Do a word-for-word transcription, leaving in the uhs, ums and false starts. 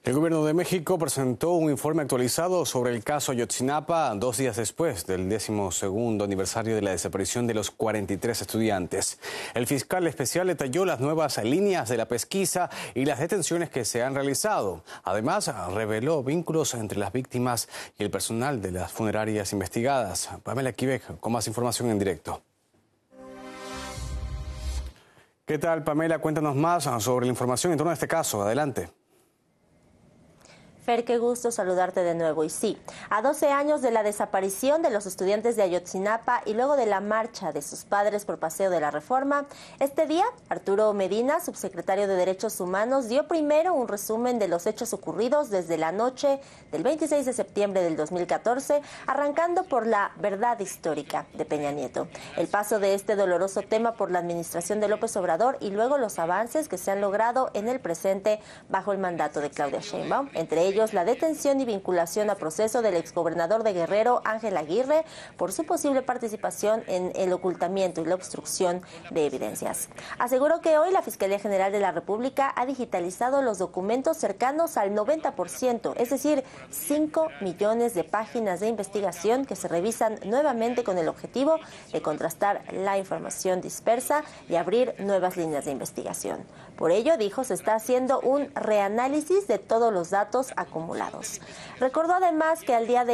El gobierno de México presentó un informe actualizado sobre el caso Ayotzinapa dos días después del décimo segundo aniversario de la desaparición de los cuarenta y tres estudiantes. El fiscal especial detalló las nuevas líneas de la pesquisa y las detenciones que se han realizado. Además, reveló vínculos entre las víctimas y el personal de las funerarias investigadas. Pamela Quivec con más información en directo. ¿Qué tal, Pamela? Cuéntanos más sobre la información en torno a este caso. Adelante. Fer, qué gusto saludarte de nuevo. Y sí, a doce años de la desaparición de los estudiantes de Ayotzinapa y luego de la marcha de sus padres por Paseo de la Reforma, este día, Arturo Medina, subsecretario de Derechos Humanos, dio primero un resumen de los hechos ocurridos desde la noche del veintiséis de septiembre del dos mil catorce, arrancando por la verdad histórica de Peña Nieto, el paso de este doloroso tema por la administración de López Obrador y luego los avances que se han logrado en el presente bajo el mandato de Claudia Sheinbaum, entre ellos la detención y vinculación a proceso del exgobernador de Guerrero, Ángel Aguirre, por su posible participación en el ocultamiento y la obstrucción de evidencias. Aseguró que hoy la Fiscalía General de la República ha digitalizado los documentos cercanos al noventa por ciento, es decir, cinco millones de páginas de investigación que se revisan nuevamente con el objetivo de contrastar la información dispersa y abrir nuevas líneas de investigación. Por ello, dijo, se está haciendo un reanálisis de todos los datos acumulados. Recordó además que al día de